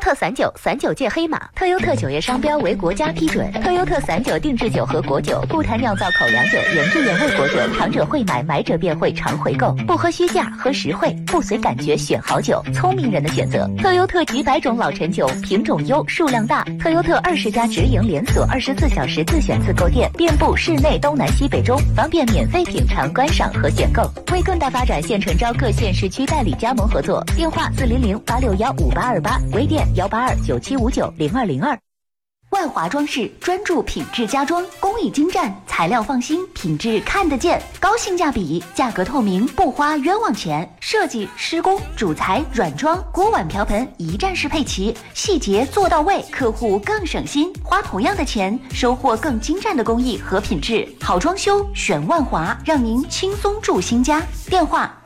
特散酒，散酒界黑马。特优特酒业商标为国家批准。特优特散酒定制酒和果酒，不谈酿造口粮酒，原汁原味果酒，尝者会买，买者便会常回购。不喝虚价，喝实惠，不随感觉选好酒，聪明人的选择。特优特几百种老陈酒，品种优，数量大。特优特20家直营连锁，24小时自选自购店，遍布市内东南西北中，方便免费品尝、观赏和选购。为更大发展，现诚招各县市区代理加盟合作，电话400-861-5828，微店182-9759-0202。万华装饰专注品质家装，工艺精湛，材料放心，品质看得见，高性价比，价格透明，不花冤枉钱。设计、施工、主材、软装、锅碗瓢盆一站式配齐，细节做到位，客户更省心。花同样的钱，收获更精湛的工艺和品质。好装修选万华，让您轻松住新家。电话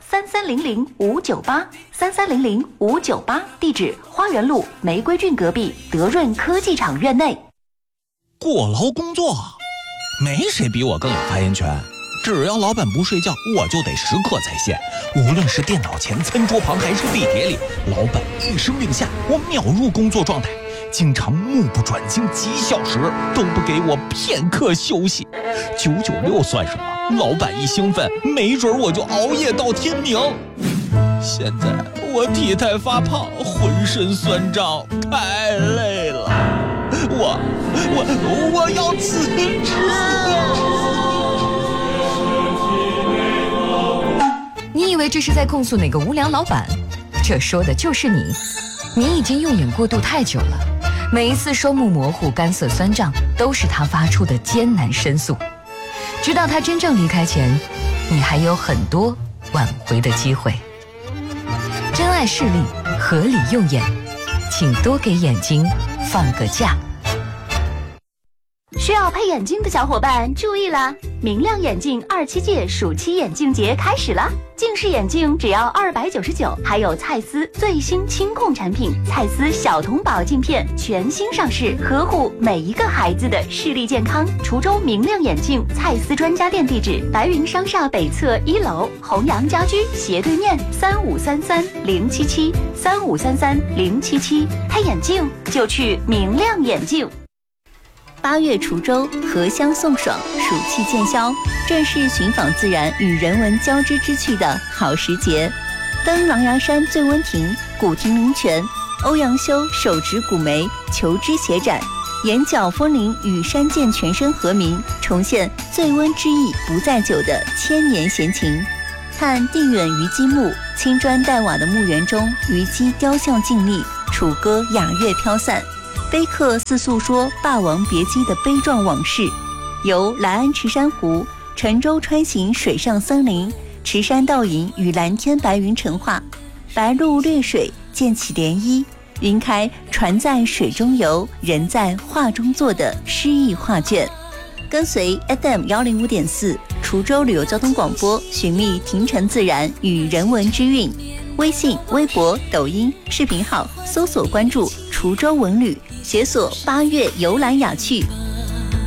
3300-598，3300-598，地址花园路玫瑰郡隔壁德润科技厂院内。 过劳工作，没谁比我更有发言权。只要老板不睡觉，我就得时刻在线。无论是电脑前、餐桌旁还是地铁里，老板一声令下，我秒入工作状态。经常目不转睛几小时，都不给我片刻休息。996算什么？老板一兴奋，没准我就熬夜到天明。现在我体态发胖，浑身酸胀，太累了。我要辞职。 你以为这是在控诉哪个无良老板？这说的就是你。你已经用眼过度太久了，每一次双目模糊、干涩酸胀，都是他发出的艰难申诉。直到他真正离开前，你还有很多挽回的机会。珍爱视力，合理用眼，请多给眼睛放个假。 需要配眼镜的小伙伴注意了，明亮眼镜27届暑期眼镜节开始了。近视眼镜只要299，还有蔡司最新清控产品蔡司小童宝镜片全新上市，呵护每一个孩子的视力健康。滁州明亮眼镜蔡司专家店地址：白云商厦北侧1楼，弘阳家居斜对面，3533-077，3533-077。配眼镜就去明亮眼镜。8月滁州荷香送爽，暑气渐消，正是寻访自然与人文交织之趣的好时节。登狼牙山醉温亭，古亭名泉，欧阳修手执古梅，求知协展，眼角风铃与山涧全身和鸣，重现醉温之意不在酒的千年闲情。看地远虞姬墓，青砖黛瓦的墓园中，虞姬雕像静立，楚歌雅乐飘散。碑刻似诉说霸王别姬的悲壮往事，由莱安池珊瑚、沉舟穿行水上森林，池山倒影与蓝天白云成画，白鹭掠水溅起涟漪，云开船在水中游，人在画中坐的诗意画卷。跟随 FM105.4 滁州旅游交通广播，寻觅亭城自然与人文之韵。微信、微博、抖音视频号搜索关注滁州文旅，解锁8月游览雅趣，